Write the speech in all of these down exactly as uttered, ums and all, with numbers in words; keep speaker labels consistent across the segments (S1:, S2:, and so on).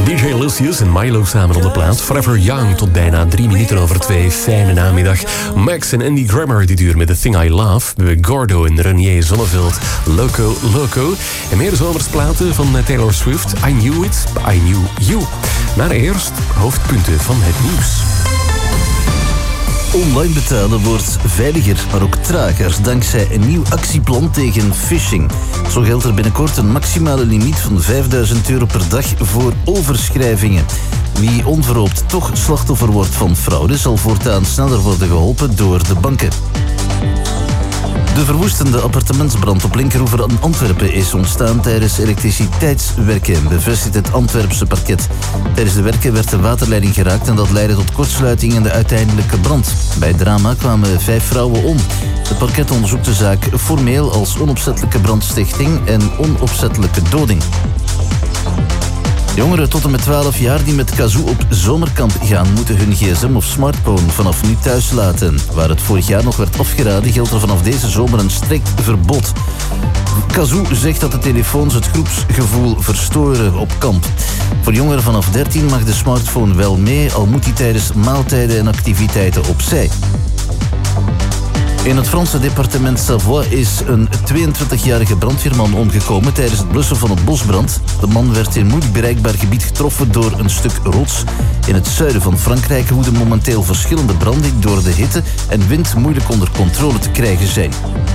S1: D J Lucius en Milo samen op de plaat. Forever Young tot bijna drie minuten over twee. Fijne namiddag. Max en Andy Grammer dit uur met The Thing I Love. We hebben Gordo en Renier Zonneveld. Loco Loco. En meer zomersplaten van Taylor Swift. I Knew It, I Knew You. Maar eerst hoofdpunten van het nieuws.
S2: Online betalen wordt veiliger, maar ook trager dankzij een nieuw actieplan tegen phishing. Zo geldt er binnenkort een maximale limiet van vijfduizend euro per dag voor overschrijvingen. Wie onverhoopt toch slachtoffer wordt van fraude zal voortaan sneller worden geholpen door de banken. De verwoestende appartementsbrand op Linkeroever in Antwerpen is ontstaan tijdens elektriciteitswerken, bevestigt het Antwerpse parket. Tijdens de werken werd de waterleiding geraakt en dat leidde tot kortsluiting en de uiteindelijke brand. Bij het drama kwamen vijf vrouwen om. Het parket onderzoekt de zaak formeel als onopzettelijke brandstichting en onopzettelijke doding. Jongeren tot en met twaalf jaar die met Kazoo op zomerkamp gaan, moeten hun gsm of smartphone vanaf nu thuis laten. Waar het vorig jaar nog werd afgeraden, geldt er vanaf deze zomer een strikt verbod. Kazoo zegt dat de telefoons het groepsgevoel verstoren op kamp. Voor jongeren vanaf dertien mag de smartphone wel mee, al moet die tijdens maaltijden en activiteiten opzij. In het Franse departement Savoie is een tweeëntwintigjarige brandweerman omgekomen tijdens het blussen van een bosbrand. De man werd in moeilijk bereikbaar gebied getroffen door een stuk rots. In het zuiden van Frankrijk woeden momenteel verschillende branden die door de hitte en wind moeilijk onder controle te krijgen zijn.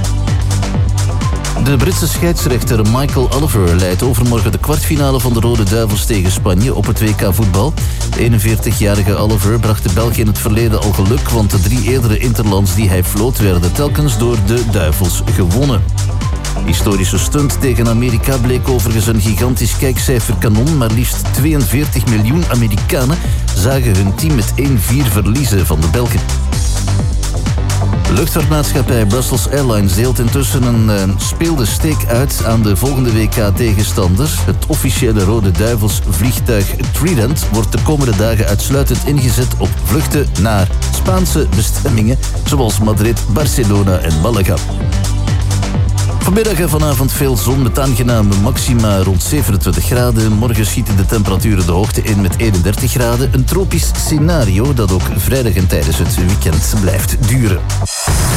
S2: De Britse scheidsrechter Michael Oliver leidt overmorgen de kwartfinale van de Rode Duivels tegen Spanje op het W K voetbal. De eenenveertigjarige Oliver bracht de Belgen in het verleden al geluk, want de drie eerdere interlands die hij floot werden telkens door de Duivels gewonnen. Historische stunt tegen Amerika bleek overigens een gigantisch kijkcijferkanon, maar liefst tweeënveertig miljoen Amerikanen zagen hun team met één vier verliezen van de Belgen. Luchtvaartmaatschappij Brussels Airlines deelt intussen een uh, speelde steek uit aan de volgende W K-tegenstander. Het officiële Rode Duivels vliegtuig Trident wordt de komende dagen uitsluitend ingezet op vluchten naar Spaanse bestemmingen zoals Madrid, Barcelona en Malaga. Vanmiddag en vanavond veel zon met aangename maxima rond zevenentwintig graden. Morgen schieten de temperaturen de hoogte in met eenendertig graden. Een tropisch scenario dat ook vrijdag en tijdens het weekend blijft duren.